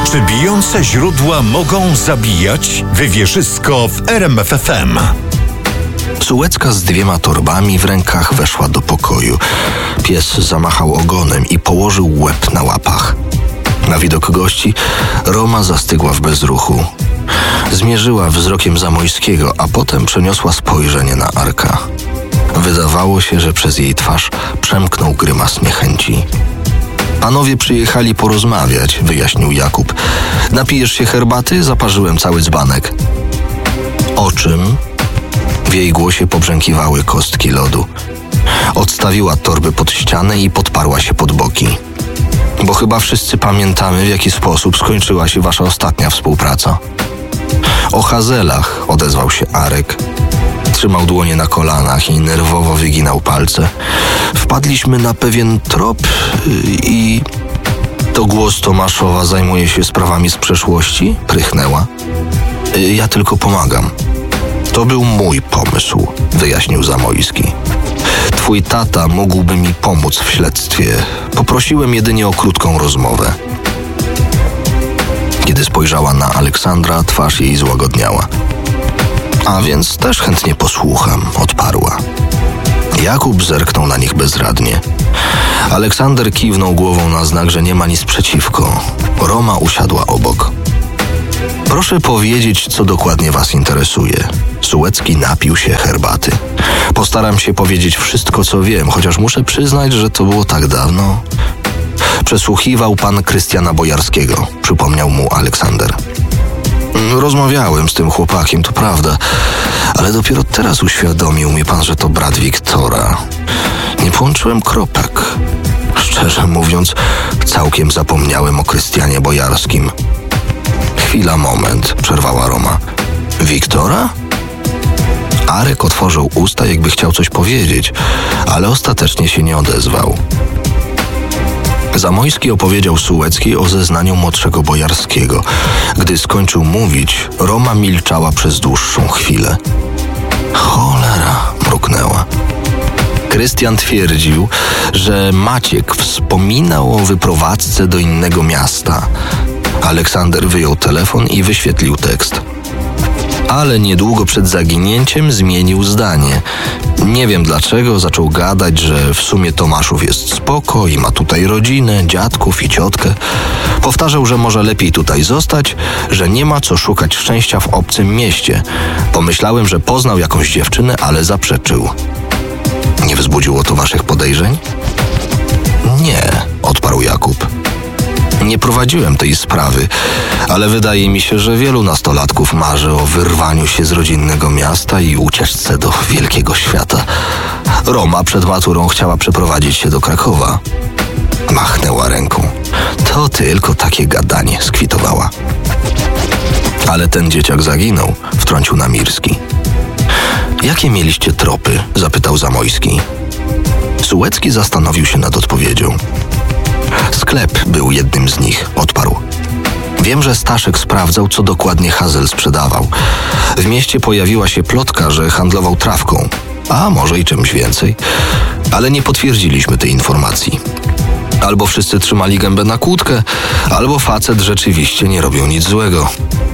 Czy bijące źródła mogą zabijać? Wywierzysko w RMF FM. Sułecka z 2 torbami w rękach weszła do pokoju. Pies zamachał ogonem i położył łeb na łapach. Na widok gości Roma zastygła w bezruchu. Zmierzyła wzrokiem Zamojskiego, a potem przeniosła spojrzenie na Arka. Wydawało się, że przez jej twarz przemknął grymas niechęci. Panowie przyjechali porozmawiać, wyjaśnił Jakub. Napijesz się herbaty? Zaparzyłem cały dzbanek. O czym? W jej głosie pobrzękiwały kostki lodu. Odstawiła torby pod ścianę i podparła się pod boki. Bo chyba wszyscy pamiętamy, w jaki sposób skończyła się wasza ostatnia współpraca. O Hazelach, odezwał się Arek. Trzymał dłonie na kolanach i nerwowo wyginał palce. Wpadliśmy na pewien trop i... To głos Tomaszowa zajmuje się sprawami z przeszłości? Prychnęła. Ja tylko pomagam. To był mój pomysł, wyjaśnił Zamojski. Twój tata mógłby mi pomóc w śledztwie. Poprosiłem jedynie o krótką rozmowę. Kiedy spojrzała na Aleksandra, twarz jej złagodniała. A więc też chętnie posłucham, odparła. Jakub zerknął na nich bezradnie. Aleksander kiwnął głową na znak, że nie ma nic przeciwko. Roma usiadła obok. Proszę powiedzieć, co dokładnie was interesuje. Sułecki napił się herbaty. Postaram się powiedzieć wszystko, co wiem, chociaż muszę przyznać, że to było tak dawno. Przesłuchiwał pan Krystiana Bojarskiego, przypomniał mu Aleksander. Rozmawiałem z tym chłopakiem, to prawda, ale dopiero teraz uświadomił mi pan, że to brat Wiktora. Nie połączyłem kropek. Szczerze mówiąc, całkiem zapomniałem o Krystianie Bojarskim. Chwila, moment, przerwała Roma. Wiktora? Arek otworzył usta, jakby chciał coś powiedzieć, ale ostatecznie się nie odezwał. Zamojski opowiedział Sułeckiej o zeznaniu młodszego Bojarskiego. Gdy skończył mówić, Roma milczała przez dłuższą chwilę. Cholera, mruknęła. Krystian twierdził, że Maciek wspominał o wyprowadzce do innego miasta. Aleksander wyjął telefon i wyświetlił tekst. Ale niedługo przed zaginięciem zmienił zdanie. Nie wiem dlaczego, zaczął gadać, że w sumie Tomaszów jest spoko i ma tutaj rodzinę, dziadków i ciotkę. Powtarzał, że może lepiej tutaj zostać, że nie ma co szukać szczęścia w obcym mieście. Pomyślałem, że poznał jakąś dziewczynę, ale zaprzeczył. Nie wzbudziło to waszych podejrzeń? Nie, odparł Jakub. Nie prowadziłem tej sprawy, ale wydaje mi się, że wielu nastolatków marzy o wyrwaniu się z rodzinnego miasta i ucieczce do wielkiego świata. Roma przed maturą chciała przeprowadzić się do Krakowa. Machnęła ręką. To tylko takie gadanie, skwitowała. Ale ten dzieciak zaginął, wtrącił Namirski. Jakie mieliście tropy? Zapytał Zamojski. Sułecki zastanowił się nad odpowiedzią. Sklep był jednym z nich, odparł. Wiem, że Staszek sprawdzał, co dokładnie Hazel sprzedawał. W mieście pojawiła się plotka, że handlował trawką, a może i czymś więcej, ale nie potwierdziliśmy tej informacji. Albo wszyscy trzymali gębę na kłódkę, albo facet rzeczywiście nie robił nic złego.